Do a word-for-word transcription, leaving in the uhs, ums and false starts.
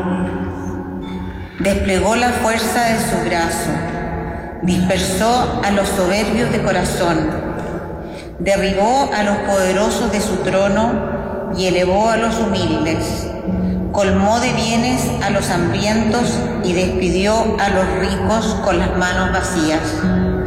Desplegó la fuerza de su brazo, dispersó a los soberbios de corazón, derribó a los poderosos de su trono y elevó a los humildes, colmó de bienes a los hambrientos y despidió a los ricos con las manos vacías.